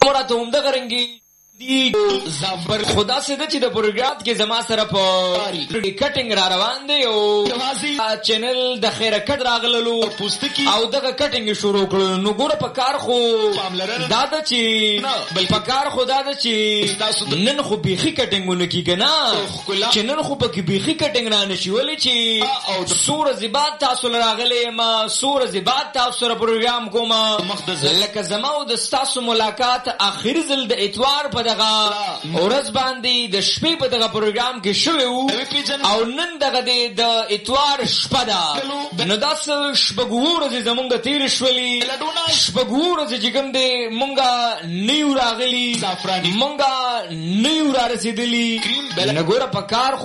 مرته هم د غرنګي دی زبر خدا سے د چې د پروګرام کې زما سره په کټینګ را روان دی او چینل د خیره کټ راغللو او دغه کټینګ شروع کړو. نو ګوره په کار خو دا د چې بل په کار خو دا د چې نن خو بیخي کټینګونه کیږي نه چې نن خو په بیخي کټینګ را نشي ولې چې سور زبات تاسو راغلي ما سور زبات تاسو سره پروګرام کوم لکه زما او د تاسو ملاقات اخر ځل د اتوار په دغه ورځ باندې د شپې په دغه پروګرام کې شوی وو او نن دغه د اتوار شپه ده. نو داس شپږور ورځې زمونږ تیر شولې شپږور ورځې چې کوم دی مونږه نیو راغلي مونږه نیو را رسیدلی. نو ګوره په کار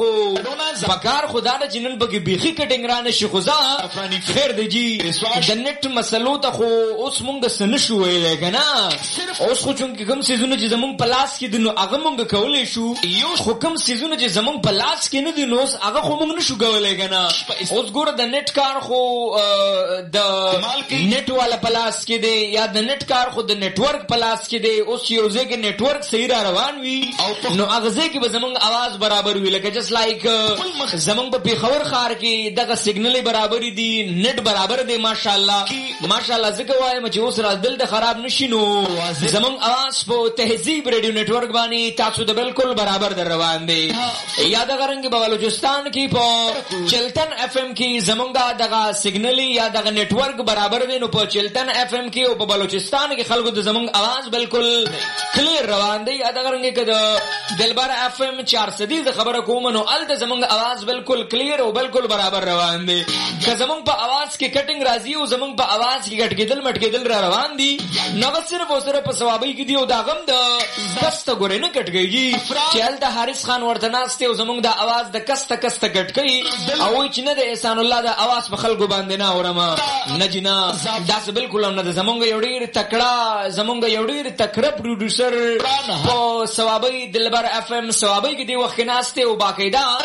خو دا چې نن پکې بیخي کټینګ را نشي خو ځه خیر دی جی د نت مسلو ته خو اوس مونږ څه نشو ویلی که نه. اوس خو چونکې کوم څیزونه چې زمونږ په لاس کې دي نو هغه مونږ کولی شو خو کوم څیزونه چې زمونږ په لاس کې نه دي نو اوس هغه خو مونږ نشو کولی که نه. اوس ګوره د نت کار خو د نت والا په لاس کې دی یا د نت کار خو د نیټورک په لاس کې دی. اوس یو ځای کې نیټورک صحیح را روان وي نو هغه ځای کې به زمونږ आवाज برابر وي لکه جس لایک زمونږ په پیښور ښار کې دغه سیګنلې برابر دي نت برابر دی ماشاءالله ځکه وایم چې اوس راځدل د خراب نشي نو زمونږ आवाज په تهذیب ریډیو نیټورک باندې تاسو د بالکل برابر در روان دی. یا دغه رنګ په بلوچستان کې په چلتن اف ام کې زمونږ دغه سیګنل یا دغه نیټورک برابر دی نو په چلتن اف ام کې او په بلوچستان کې خلکو د زمونږ आवाज بالکل کلیر روان دی. یا دغه رنګ کې د دلبر اف ام 400 خبره کوم نو ال د زمونږ आवाज بالکل کلیر او بالکل برابر روان دی. که زمونږ په आवाज کې کټینګ راځي او زمونږ په आवाज کې کټکېدل مټکېدل را روان دي نو صرف او صرف په ثوابي کې دی او دا غم د کسته ګورې نه کټکېږي چې هلته حارث خان ورته ناست دی او زمونږ د आवाज د کسته کټکوي او وایي چې نه د احسان الله د आवाज په خلکو باندې نه اورم نه جي نه داسې بالکل هم نه ده. زمونږ یو ډېر تکړه زمونږ یو ډېر تکړه پروډوسر په ثوابي دلبر اف ام ثوابي کې دی وخت کې ناست دی او باقاعده